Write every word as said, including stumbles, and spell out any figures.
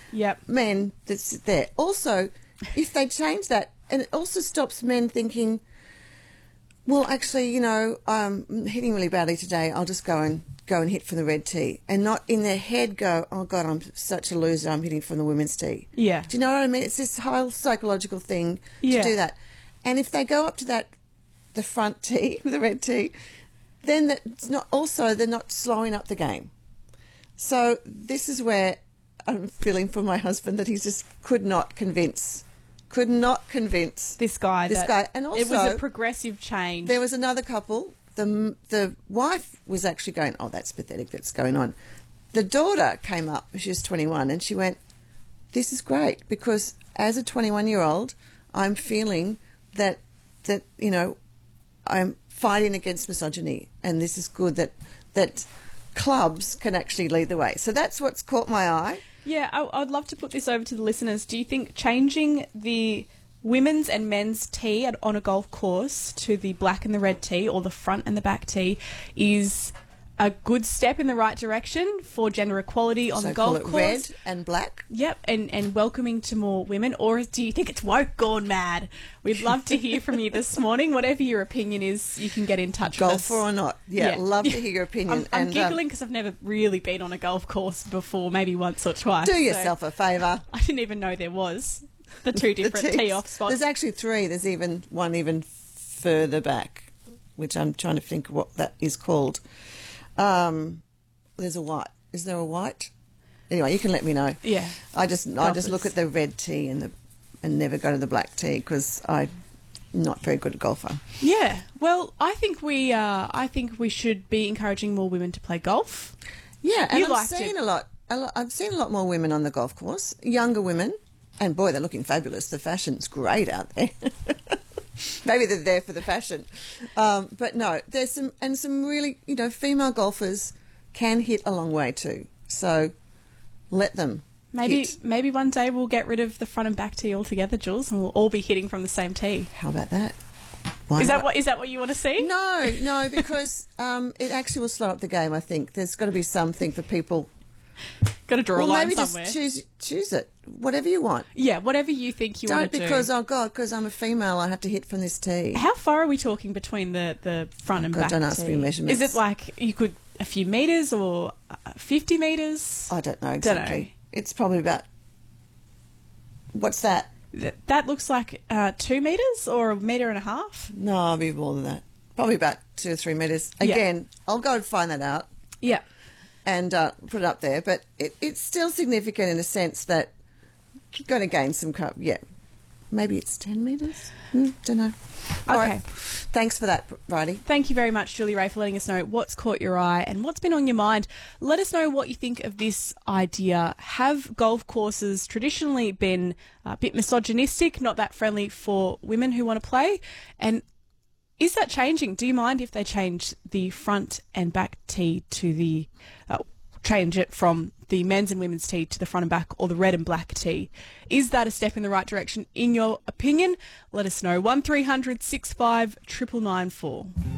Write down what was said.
Yep. men that sit there. Also, if they change that, and it also stops men thinking, well, actually, you know, I'm hitting really badly today. I'll just go and go and hit from the red tee, and not in their head go, oh God, I'm such a loser. I'm hitting from the women's tee. Yeah. Do you know what I mean? It's this whole psychological thing Yeah. to do that. And if they go up to that, the front tee, the red tee, then it's not. Also, they're not slowing up the game. So this is where I'm feeling for my husband that he just could not convince. Could not convince This guy. This that guy, and also it was a progressive change. there was another couple. The the wife was actually going, oh, that's pathetic. That's going on. The daughter came up. She was twenty-one, and she went, this is great because as a twenty-one-year-old, I'm feeling that that you know, I'm fighting against misogyny, and this is good that that clubs can actually lead the way. So that's what's caught my eye. Yeah, I, I'd love to put this over to the listeners. Do you think changing the women's and men's tee at, on a golf course to the black and the red tee, or the front and the back tee, is a good step in the right direction for gender equality on So the golf call it course? red and black. Yep, and, and welcoming to more women. Or do you think it's woke gone mad? We'd love to hear from you this morning. Whatever your opinion is, you can get in touch with us. Golfer or not. Yeah, Yeah. love to hear your opinion. I'm, I'm and, um, giggling because I've never really been on a golf course before, maybe once or twice. do so yourself a favour. I didn't even know there was the two different The tees. tee-off spots. There's actually three. There's even one even further back, which I'm trying to think what that is called. Um, there's a white. Is there a white? Anyway, you can let me know. Yeah. I just I just Golfers. look at the red tee and the and never go to the black tee because I'm not very good at golfer. Yeah. Well, I think we uh, I think we should be encouraging more women to play golf. Yeah, and You I've liked seen it. a lot, a lot. I've seen a lot more women on the golf course, younger women, and boy, they're looking fabulous. The fashion's great out there. Maybe they're there for the fashion, um, but no, there's some and some really, you know, female golfers can hit a long way too. So let them. Maybe hit. maybe one day we'll get rid of the front and back tee altogether, Jules, and we'll all be hitting from the same tee. How about that? Why Is that not? what is that what you want to see? No, no, because um, it actually will slow up the game. I think there's got to be something for people. Got to draw Well, a line maybe somewhere. just choose choose it, whatever you want. Yeah, whatever you think you Don't want to do. because oh god, because I'm a female, I have to hit from this tee. How far are we talking between the, the front and God, back don't ask tee? me measurements. Is it like you could a few metres or uh, fifty metres? I don't know Don't exactly. know. It's probably about. What's that? Th- That looks like uh, two metres or a metre and a half. No, I'll be more than that. Probably about two or three metres. Yeah. Again, I'll go and find that out Yeah. and uh, put it up there. But it, it's still significant in a sense that you're going to gain some. co- Yeah, maybe it's ten metres. Hmm, don't know. All Okay. right. Thanks for that, Bridie. Thank you very much, Julie Ray, for letting us know what's caught your eye and what's been on your mind. Let us know what you think of this idea. Have golf courses traditionally been a bit misogynistic, not that friendly for women who want to play? And is that changing? Do you mind if they change the front and back tee to the... Uh, change it from the men's and women's tee to the front and back, or the red and black tee? Is that a step in the right direction in your opinion? Let us know. one three hundred six five nine nine nine four.